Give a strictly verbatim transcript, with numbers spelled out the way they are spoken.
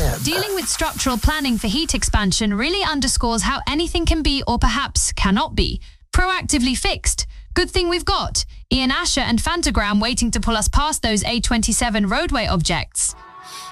M. Dealing with structural planning for heat expansion really underscores how anything can be, or perhaps cannot be, proactively fixed. Good thing we've got Ian Asher and Fantagram waiting to pull us past those A twenty-seven roadway objects.